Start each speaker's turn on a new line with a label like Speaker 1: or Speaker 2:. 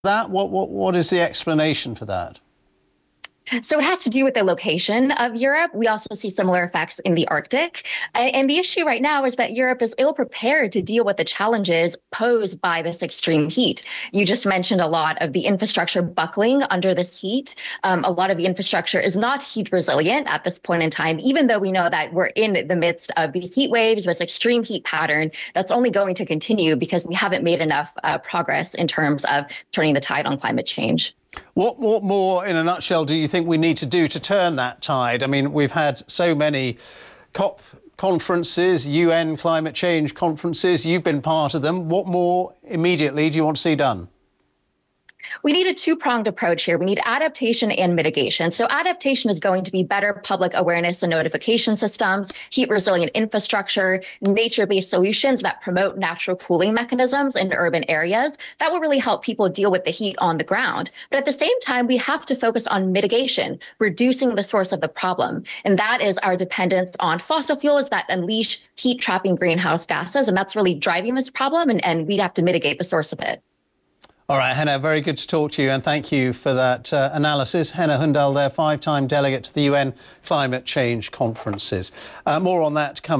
Speaker 1: What is the explanation for that?
Speaker 2: So it has to do with the location of Europe. We also see similar effects in the Arctic. And the issue right now is that Europe is ill prepared to deal with the challenges posed by this extreme heat. You just mentioned a lot of the infrastructure buckling under this heat. A lot of the infrastructure is not heat resilient at this point in time, even though we know that we're in the midst of these heat waves, this extreme heat pattern that's only going to continue because we haven't made enough progress in terms of turning the tide on climate change.
Speaker 1: What more, in a nutshell, do you think we need to do to turn that tide? I mean, we've had so many COP conferences, UN climate change conferences. You've been part of them. What more immediately do you want to see done?
Speaker 2: We need a two-pronged approach here. We need adaptation and mitigation. So adaptation is going to be better public awareness and notification systems, heat-resilient infrastructure, nature-based solutions that promote natural cooling mechanisms in urban areas. That will really help people deal with the heat on the ground. But at the same time, we have to focus on mitigation, reducing the source of the problem. And that is our dependence on fossil fuels that unleash heat-trapping greenhouse gases. And that's really driving this problem, and we'd have to mitigate the source of it.
Speaker 1: All right, Henna, very good to talk to you, and thank you for that analysis. Henna Hundal there, 5-time delegate to the UN Climate Change Conferences. More on that coming.